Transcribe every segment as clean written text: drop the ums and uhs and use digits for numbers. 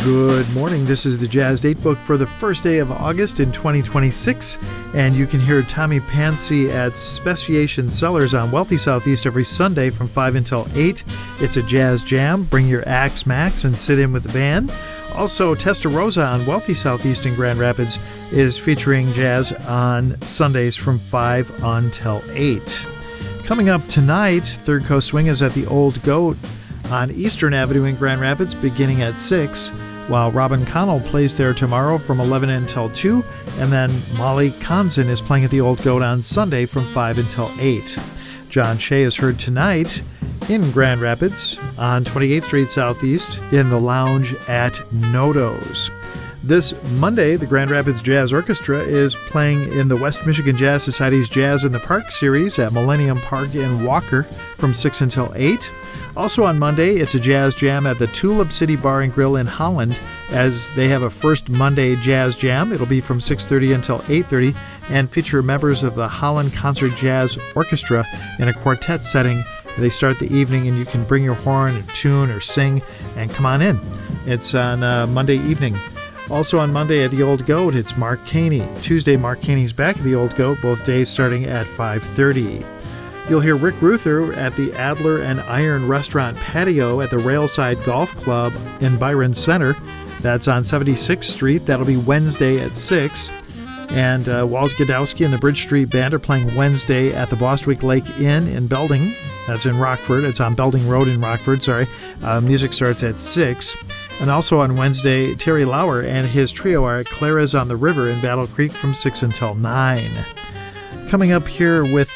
Good morning. This is the Jazz Date Book for the first day of August in 2026, and you can hear Tommy Pansy at Speciation Cellars on Wealthy Southeast every Sunday from 5 until 8. It's a jazz jam. Bring your Axe Max and sit in with the band. Also, Testarossa on Wealthy Southeast in Grand Rapids is featuring jazz on Sundays from 5 until 8. Coming up tonight, Third Coast Swing is at the Old Goat on Eastern Avenue in Grand Rapids beginning at 6, while Robin Connell plays there tomorrow from 11 until 2, and then Molly Conzen is playing at the Old Goat on Sunday from 5 until 8. John Shea is heard tonight in Grand Rapids on 28th Street Southeast in the lounge at Nodo's. This Monday, the Grand Rapids Jazz Orchestra is playing in the West Michigan Jazz Society's Jazz in the Park series at Millennium Park in Walker from 6 until 8. Also on Monday, it's a jazz jam at the Tulip City Bar and Grill in Holland as they have a first Monday jazz jam. It'll be from 6:30 until 8:30 and feature members of the Holland Concert Jazz Orchestra in a quartet setting. They start the evening and you can bring your horn and tune or sing and come on in. It's on Monday evening. Also on Monday at the Old Goat, it's Mark Caney. Tuesday, Mark Caney's back at the Old Goat, both days starting at 5:30. You'll hear Rick Ruther at the Adler and Iron Restaurant Patio at the Railside Golf Club in Byron Center. That's on 76th Street. That'll be Wednesday at 6. And Walt Godowski and the Bridge Street Band are playing Wednesday at the Bostwick Lake Inn in Belding. That's in Rockford. It's on Belding Road in Rockford, sorry. Music starts at 6. And also on Wednesday, Terry Lauer and his trio are at Clara's on the River in Battle Creek from 6 until 9. Coming up here with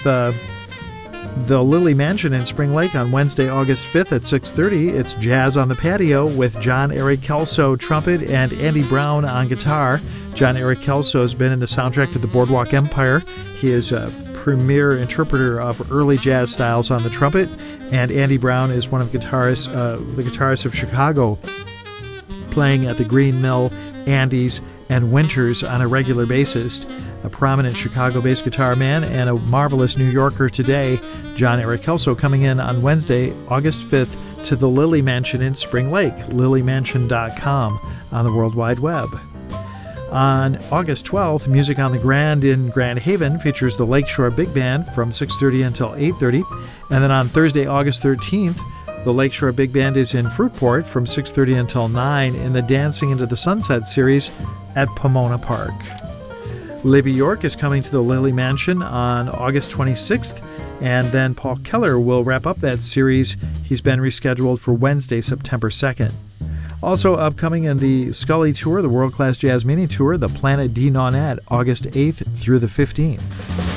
the Lily Mansion in Spring Lake on Wednesday, August 5th at 6:30. It's Jazz on the Patio with John Eric Kelso trumpet and Andy Brown on guitar. John Eric Kelso has been in the soundtrack to the Boardwalk Empire. He is a premier interpreter of early jazz styles on the trumpet, and Andy Brown is one of the guitarists of Chicago, playing at the Green Mill, Andy's, and Winters on a regular basis. A prominent Chicago-based guitar man and a marvelous New Yorker today, John Eric Kelso, coming in on Wednesday, August 5th to the Lily Mansion in Spring Lake, lilymansion.com on the World Wide Web. On August 12th, Music on the Grand in Grand Haven features the Lakeshore Big Band from 6:30 until 8:30. And then on Thursday, August 13th, the Lakeshore Big Band is in Fruitport from 6:30 until 9 in the Dancing into the Sunset series at Pomona Park. Libby York is coming to the Lily Mansion on August 26th, and then Paul Keller will wrap up that series. He's been rescheduled for Wednesday, September 2nd. Also upcoming in the Scully Tour, the World Class Jazz Mini Tour, the Planet D Nonette, August 8th through the 15th.